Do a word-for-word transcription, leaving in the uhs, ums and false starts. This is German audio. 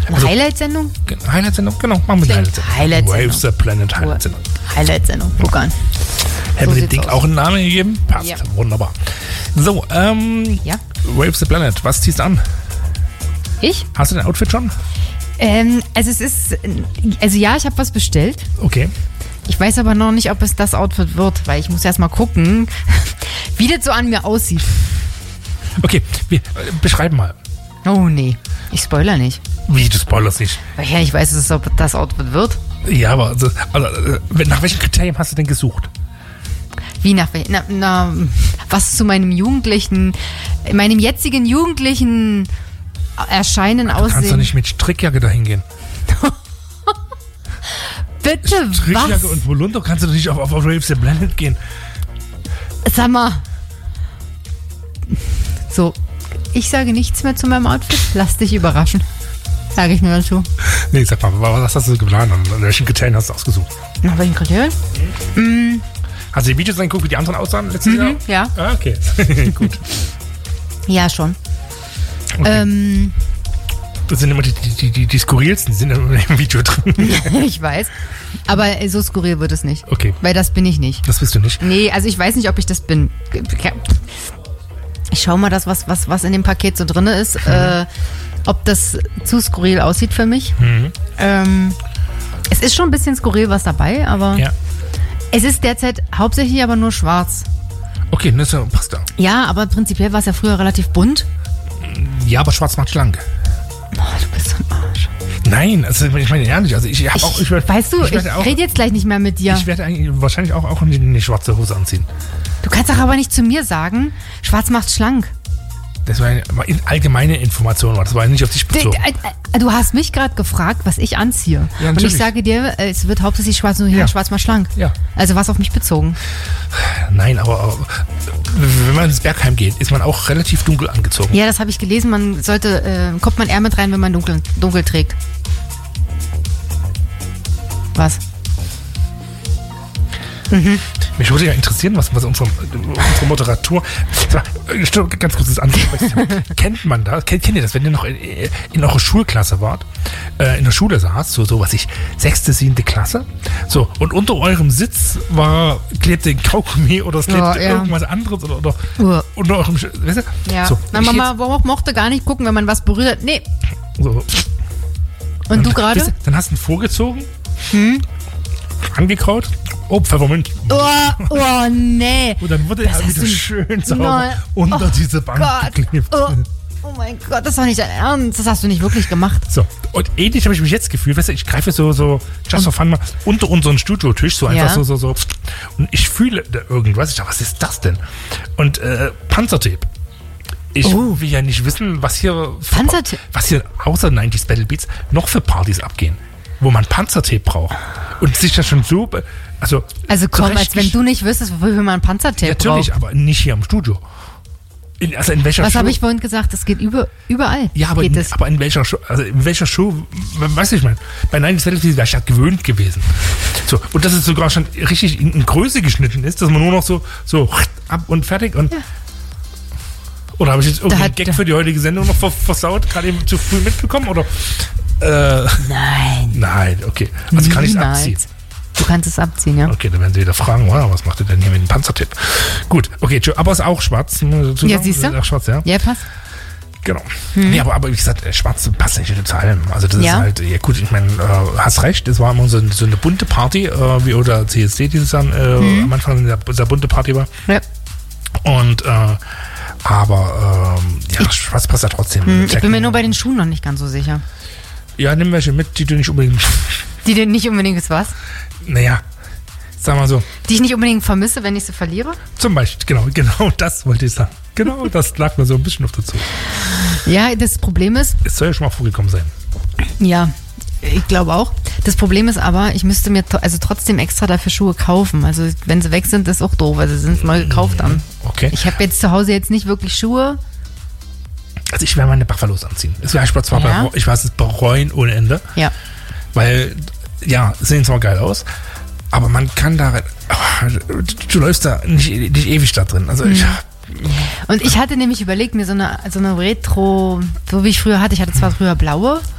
Eine also, Highlight-Sendung? Highlight-Sendung, genau. Machen wir eine Highlight-Sendung. Highlight-Sendung. Waves the Planet Highlight-Sendung. Highlight-Sendung, guck an. Hätten So wir dem sieht's Ding aus. auch einen Namen gegeben? Passt, Ja. wunderbar. So, ähm, Ja. Waves the Planet, was ziehst du an? Ich? Hast du dein Outfit schon? Ähm, also es ist, also ja, ich habe was bestellt. Okay. Ich weiß aber noch nicht, ob es das Outfit wird, weil ich muss erst mal gucken, wie das so an mir aussieht. Okay, wir, äh, beschreib mal. Oh nee, ich spoiler nicht. Wie, du spoilerst nicht? Weil ja, ich weiß, dass es, ob das Outfit wird. Ja, aber also, also, äh, nach welchen Kriterien hast du denn gesucht? Wie nach wel- na, na, was zu meinem jugendlichen, meinem jetzigen jugendlichen Erscheinen Du kannst doch aussehen. nicht mit Strickjacke dahin gehen. Bitte, Strickjacke was? und Volunder kannst du doch nicht auf, auf, auf Waves the Planet gehen. Sag mal. So, ich sage nichts mehr zu meinem Outfit. Lass dich überraschen. Sage ich nur dazu. Nee, sag mal, was hast du geplant? An welchen Kriterien hast du ausgesucht? Nach welchen Kriterien? Mm, Hast du die Videos angeguckt, wie die anderen aussahen letztes Jahr? ja. Ah, okay. Gut. Ja, schon. Okay. Ähm, Das sind immer die, die, die, die, die skurrilsten, die sind immer im Video drin. ich weiß. Aber so skurril wird es nicht. Okay, Weil das bin ich nicht. das bist du nicht. Nee, also ich weiß nicht, ob ich das bin. Ich schau mal, das, was, was, was in dem Paket so drin ist, mhm. äh, ob das zu skurril aussieht für mich. Mhm. Ähm, es ist schon ein bisschen skurril was dabei, aber Ja. es ist derzeit hauptsächlich aber nur schwarz. Okay, das passt da. Ja, aber prinzipiell war es ja früher relativ bunt. Ja, aber schwarz macht schlank. Oh, du bist so ein Arsch. Nein, also ich meine ehrlich, also ich habe auch... Ich, werd- Weißt du, ich, werd auch, rede jetzt gleich nicht mehr mit dir. ich werde eigentlich wahrscheinlich auch, auch eine schwarze Hose anziehen. Du kannst doch aber nicht zu mir sagen, schwarz macht schlank. Das war eine in- allgemeine Information, das war nicht auf dich D- bezogen. d- äh, Du hast mich gerade gefragt, was ich anziehe. Ja, und ich natürlich. sage dir, äh, es wird hauptsächlich schwarz, nur ja, Ja. schwarz mal schlank. Ja. Also was auf mich bezogen. Nein, aber, aber wenn man ins Bergheim geht, ist man auch relativ dunkel angezogen. Ja, das habe ich gelesen. Man sollte, äh, kommt man eher mit rein, wenn man dunkel, dunkel trägt. Was? Mhm. Mich würde ja interessieren, was, was unsere, unsere Moderator. Sag mal, stopp, ganz kurz das andere. Kennt man das? Kennt, kennt ihr das, wenn ihr noch in, in eurer Schulklasse wart, äh, in der Schule saßt, so, so was ich, sechste, siebte Klasse, so, und unter eurem Sitz war, klebte ein Kaugummi oder es klebte Ja, ja. irgendwas anderes oder, oder Uh. unter eurem, Sch- weißt du? Ja. So, Na, ich Mama wo- mochte gar nicht gucken, wenn man was berührt hat. Nee. jetzt- so. Und du gerade? Weißt du, dann hast du ihn vorgezogen, angekraut, oh, Pfeffermint. Oh, oh, nee. Und dann wurde Das er hast wieder du- schön sauber Nein. unter Oh diese Bank Gott. geklebt. Oh, oh mein Gott, das war nicht dein Ernst. Das hast du nicht wirklich gemacht. So, und ähnlich habe ich mich jetzt gefühlt. Weißt du, ich greife so, so, just for fun mal unter unseren Studiotisch, so einfach Ja. so, so, so. Und ich fühle da irgendwas. Ich dachte, was ist das denn? Und äh, Panzertape. Ich Oh. will ja nicht wissen, was hier, für, Panzertape? was hier außer neunziger Battle Beats noch für Partys abgehen, wo man Panzertape braucht. Und sich das schon so, be- also. Also komm, zurecht als wenn du nicht wüsstest, wofür man Panzertape Natürlich, braucht. aber nicht hier im Studio. In, also in welcher Was Show? habe ich vorhin gesagt? Das geht über, überall. Ja, aber geht in, es. aber in welcher Show, also in welcher Show, weiß ich mal, bei neunziger Battle Beats wäre ich ja gewöhnt gewesen. So, und dass es sogar schon richtig in, in Größe geschnitten ist, dass man nur noch so, so ab und fertig und. Ja. Oder habe ich jetzt irgendeinen hat- Gag für die heutige Sendung noch vers- versaut, gerade eben zu früh mitbekommen? Oder? Äh, Nein. nein, okay. Also kann ich es Niemals. abziehen. Du kannst es abziehen, ja. Okay, dann werden sie wieder fragen, wow, was macht ihr denn hier mit dem Panzertipp? Gut, okay, tschö, aber ist auch schwarz. muss ich dazu Ja, sagen. siehst du? Ist auch schwarz, ja. Ja, passt. Genau. Nee, aber, aber wie gesagt, äh, schwarz passt nicht zu allem. Also das Ja. ist halt, ja gut, ich meine, äh, hast recht, es war immer so, so eine bunte Party, äh, wie oder C S D dieses Jahr äh, am Anfang eine sehr bunte Party war. Ja. Und äh, aber ähm, ja, schwarz passt ja trotzdem. Hm, ich bin Techno- mir nur bei den Schuhen noch nicht ganz so sicher. Ja, nimm welche mit, die du nicht unbedingt. Die dir nicht unbedingt ist was? Naja, sag mal so, Die ich nicht unbedingt vermisse, wenn ich sie verliere? zum Beispiel, genau, genau das wollte ich sagen. Genau, das lag mir so ein bisschen auf dazu. Ja, das Problem ist, Es soll ja schon mal vorgekommen sein. ja, ich glaube auch. Das Problem ist aber, ich müsste mir to- also trotzdem extra dafür Schuhe kaufen. Also wenn sie weg sind, ist auch doof, weil sie sind neu gekauft dann. Okay. Ich habe jetzt zu Hause jetzt nicht wirklich Schuhe. Also ich werde meine Buffalos anziehen. Das wäre Sport zwar, Ja? bei- ich weiß es bereuen ohne Ende, Ja. weil ja, sehen zwar geil aus, aber man kann da, du, du läufst da nicht, nicht ewig da drin. Also ich, Und ich hatte nämlich überlegt, mir so eine, so eine Retro, so wie ich früher hatte, ich hatte zwar früher blaue,